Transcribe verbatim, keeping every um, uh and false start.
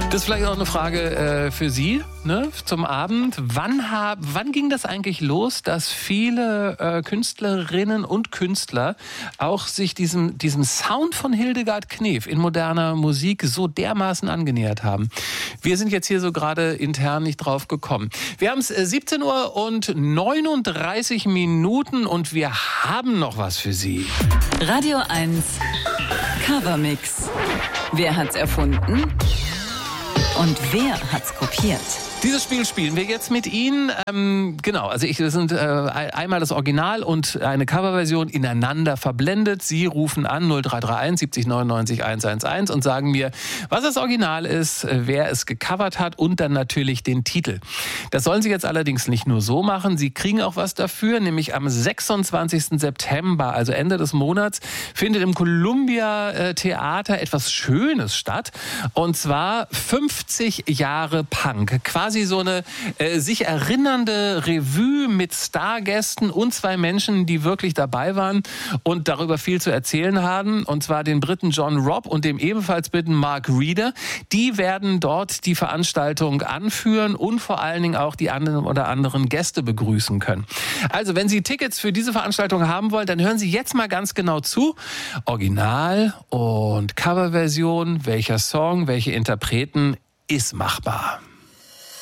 Das ist vielleicht auch eine Frage äh, für Sie, ne, zum Abend. Wann, hab, wann ging das eigentlich los, dass viele äh, Künstlerinnen und Künstler auch sich diesem, diesem Sound von Hildegard Knef in moderner Musik so dermaßen angenähert haben? Wir sind jetzt hier so gerade intern nicht drauf gekommen. Wir haben es äh, siebzehn Uhr und neununddreißig Minuten und wir haben noch was für Sie. Radio eins Covermix. Wer hat's erfunden? Und wer hat's kopiert? Dieses Spiel spielen wir jetzt mit Ihnen. Ähm, genau, also ich, das sind äh, einmal das Original und eine Coverversion ineinander verblendet. Sie rufen an null drei drei eins siebzig neunundneunzig hundertelf und sagen mir, was das Original ist, wer es gecovert hat und dann natürlich den Titel. Das sollen Sie jetzt allerdings nicht nur so machen. Sie kriegen auch was dafür, nämlich am sechsundzwanzigsten September, also Ende des Monats, findet im Columbia Theater etwas Schönes statt. Und zwar fünfzig Jahre Punk. Quasi so eine äh, sich erinnernde Revue mit Stargästen und zwei Menschen, die wirklich dabei waren und darüber viel zu erzählen haben. Und zwar den Briten John Robb und dem ebenfalls Briten Mark Reeder. Die werden dort die Veranstaltung anführen und vor allen Dingen auch die anderen oder anderen Gäste begrüßen können. Also, wenn Sie Tickets für diese Veranstaltung haben wollen, dann hören Sie jetzt mal ganz genau zu. Original und Coverversion, welcher Song, welche Interpreten ist machbar.